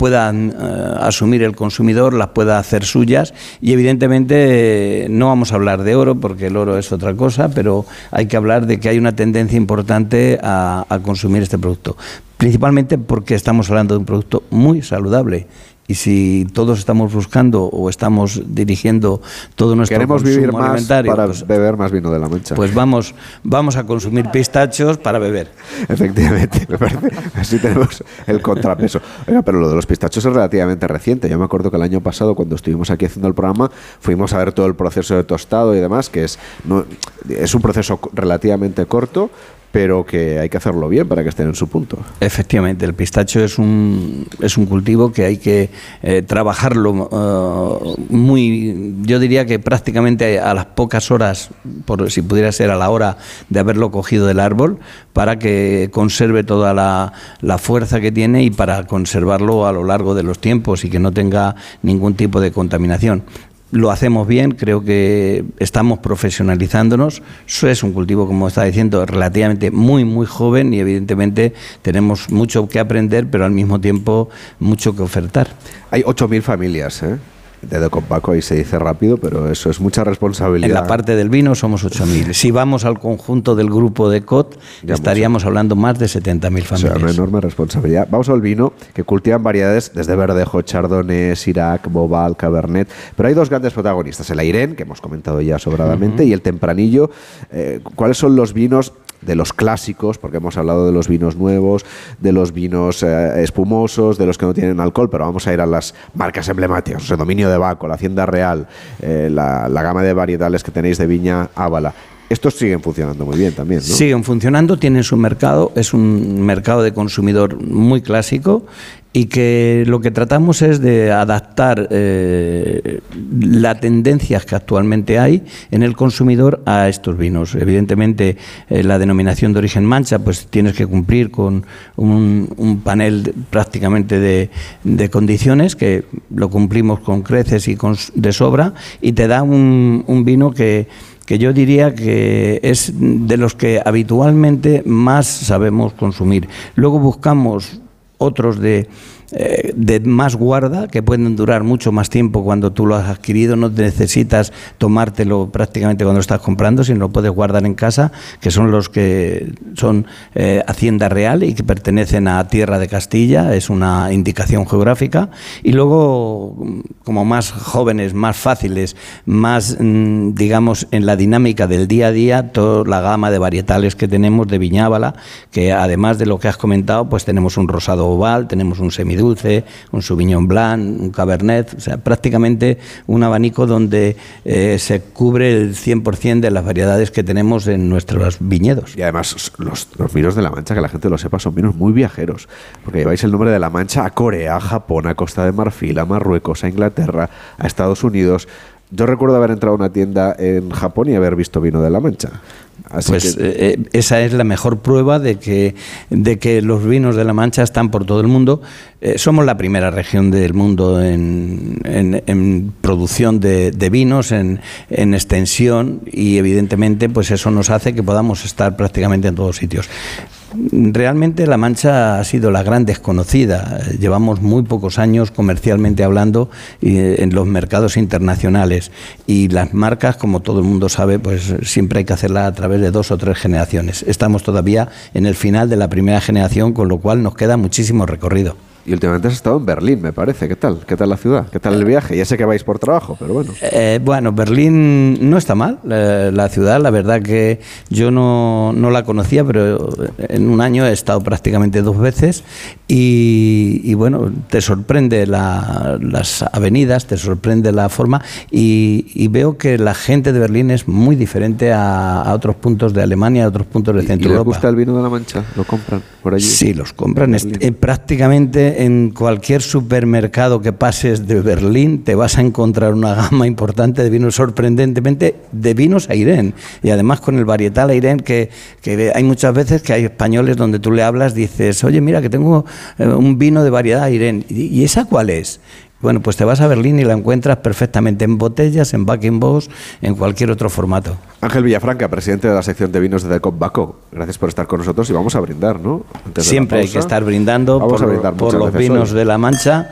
pueda asumir el consumidor, las pueda hacer suyas, y evidentemente no vamos a hablar de oro porque el oro es otra cosa, pero hay que hablar de que hay una tendencia importante a consumir este producto, principalmente porque estamos hablando de un producto muy saludable. Y si todos estamos buscando o estamos dirigiendo todo nuestro queremos consumo vivir más alimentario, para pues, beber más vino de la Mancha. Pues vamos a consumir pistachos para beber. Efectivamente, me parece. Así tenemos el contrapeso. Oiga, pero lo de los pistachos es relativamente reciente. Yo me acuerdo que el año pasado, cuando estuvimos aquí haciendo el programa, fuimos a ver todo el proceso de tostado y demás, que es un proceso relativamente corto, pero que hay que hacerlo bien para que estén en su punto. Efectivamente, el pistacho es un cultivo que hay que trabajarlo yo diría que prácticamente a las pocas horas, si pudiera ser a la hora de haberlo cogido del árbol, para que conserve toda la fuerza que tiene y para conservarlo a lo largo de los tiempos y que no tenga ningún tipo de contaminación. Lo hacemos bien, creo que estamos profesionalizándonos. Eso es un cultivo, como estaba diciendo, relativamente muy, muy joven, y evidentemente tenemos mucho que aprender, pero al mismo tiempo mucho que ofertar. Hay 8.000 familias, de Decopbaco, ahí se dice rápido, pero eso es mucha responsabilidad. En la parte del vino somos 8.000. Si vamos al conjunto del grupo de COT, estaríamos hablando más de 70.000 familias. O sea, una enorme responsabilidad. Vamos al vino, que cultivan variedades desde Verdejo, Chardonnay, Syrah, Bobal, Cabernet, pero hay dos grandes protagonistas, el Airen, que hemos comentado ya sobradamente, y el Tempranillo. ¿Cuáles son los vinos de los clásicos? Porque hemos hablado de los vinos nuevos, de los vinos espumosos, de los que no tienen alcohol, pero vamos a ir a las marcas emblemáticas, o sea, Dominio de Baco, la Hacienda Real, la gama de varietales que tenéis de Viña Ábala. Estos siguen funcionando muy bien también, ¿no? Siguen funcionando, tienen su mercado, es un mercado de consumidor muy clásico, y que lo que tratamos es de adaptar las tendencias que actualmente hay en el consumidor a estos vinos. Evidentemente, la denominación de origen Mancha, pues tienes que cumplir con un panel prácticamente de condiciones, que lo cumplimos con creces y de sobra, y te da un vino que yo diría que es de los que habitualmente más sabemos consumir. Luego buscamos otros de más guarda, que pueden durar mucho más tiempo cuando tú lo has adquirido. No necesitas tomártelo prácticamente cuando lo estás comprando, sino lo puedes guardar en casa, que son los que son Hacienda Real y que pertenecen a Tierra de Castilla, es una indicación geográfica. Y luego, como más jóvenes, más fáciles, más digamos en la dinámica del día a día, toda la gama de varietales que tenemos de Viña Ábala, que además de lo que has comentado, pues tenemos un rosado oval, tenemos un semidulce, un Sauvignon Blanc, un Cabernet, o sea, prácticamente un abanico donde se cubre el 100% de las variedades que tenemos en nuestros viñedos. Y además los vinos de La Mancha, que la gente lo sepa, son vinos muy viajeros, porque lleváis el nombre de La Mancha a Corea, a Japón, a Costa de Marfil, a Marruecos, a Inglaterra, a Estados Unidos. Yo recuerdo haber entrado a una tienda en Japón y haber visto vino de La Mancha. Así pues esa es la mejor prueba de que los vinos de La Mancha están por todo el mundo. Somos la primera región del mundo en producción de vinos, en extensión, y evidentemente pues eso nos hace que podamos estar prácticamente en todos sitios. Realmente La Mancha ha sido la gran desconocida. Llevamos muy pocos años comercialmente hablando en los mercados internacionales, y las marcas, como todo el mundo sabe, pues siempre hay que hacerlas a través de 2 o 3 generaciones. Estamos todavía en el final de la primera generación, con lo cual nos queda muchísimo recorrido. Y últimamente has estado en Berlín, me parece. ¿Qué tal? ¿Qué tal la ciudad? ¿Qué tal el viaje? Ya sé que vais por trabajo, pero bueno. Bueno, Berlín no está mal. La ciudad, la verdad que yo no la conocía, pero en un año he estado prácticamente 2 veces, y bueno, te sorprende las avenidas, te sorprende la forma, y veo que la gente de Berlín es muy diferente a otros puntos de Alemania, a otros puntos de Centro Europa. ¿Y les gusta el vino de La Mancha? ¿Lo compran por allí? Sí, los compran. Prácticamente en cualquier supermercado que pases de Berlín te vas a encontrar una gama importante de vinos, sorprendentemente de vinos Airen, y además con el varietal Airen, que hay muchas veces que hay españoles donde tú le hablas, dices, oye, mira que tengo un vino de variedad Airen, ¿y esa cuál es? Bueno, pues te vas a Berlín y la encuentras perfectamente en botellas, en Bag-in-Box, en cualquier otro formato. Ángel Villafranca, presidente de la sección de vinos de Decopbaco, gracias por estar con nosotros, y vamos a brindar, ¿no? Siempre hay que estar brindando por los vinos de La Mancha,